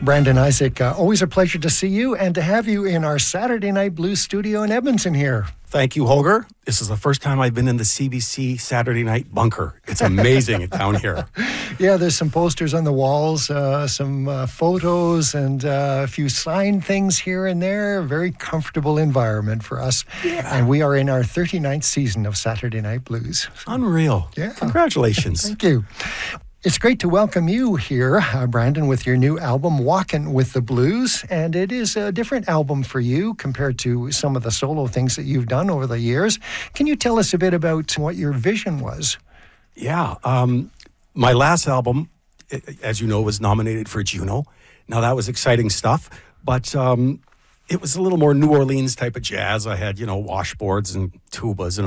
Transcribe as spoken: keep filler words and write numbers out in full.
Brandon Isaac, uh, always a pleasure to see you and to have you in our Saturday Night Blues studio in Edmonton here. Thank you, Holger. This is the first time I've been in the C B C Saturday Night Bunker. It's amazing down here. Yeah, there's some posters on the walls, uh, some uh, photos, and uh, a few signed things here and there. A very comfortable environment for us. Yeah. And we are in our thirty-ninth season of Saturday Night Blues. Unreal. Yeah. Congratulations. Thank you. It's great to welcome you here, uh, Brandon, with your new album, Walkin' with the Blues. And it is a different album for you compared to some of the solo things that you've done over the years. Can you tell us a bit about what your vision was? Yeah. Um, my last album, as you know, was nominated for Juno. Now, that was exciting stuff, but um, it was a little more New Orleans type of jazz. I had, you know, washboards and tubas and